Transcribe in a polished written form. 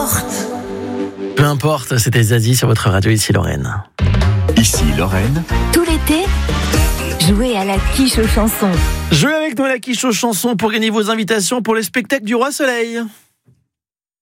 Peu importe, c'était Zazie sur votre radio, ici Lorraine. Ici Lorraine. Tout l'été, jouez à la quiche aux chansons. Jouez avec nous à la quiche aux chansons pour gagner vos invitations pour le spectacle du Roi Soleil.